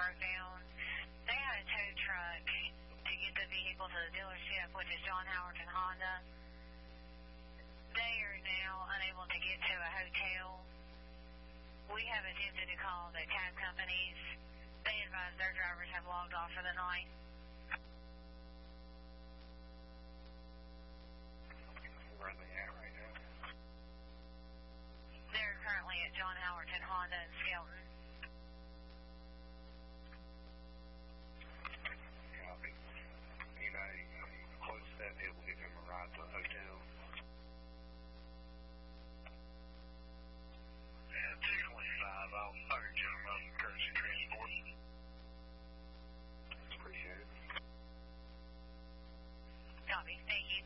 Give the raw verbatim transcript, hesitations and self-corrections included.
broke down. They had a tow truck to get the vehicle to the dealership, which is John Howerton Honda. They are now unable to get to a hotel. We have attempted to call the cab companies. They advise their drivers have logged off for the night.